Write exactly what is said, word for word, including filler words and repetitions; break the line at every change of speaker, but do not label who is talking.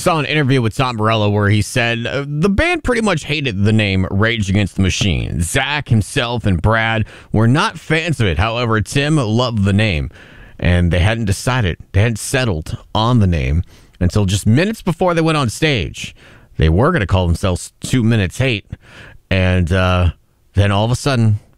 saw an interview with Tom Morello where he said uh, the band pretty much hated the name Rage Against the Machine. Zach, himself, and Brad were not fans of it. However, Tim loved the name, and they hadn't decided, they hadn't settled on the name until just minutes before they went on stage. They were going to call themselves Two Minutes Hate, and uh, then all of a sudden,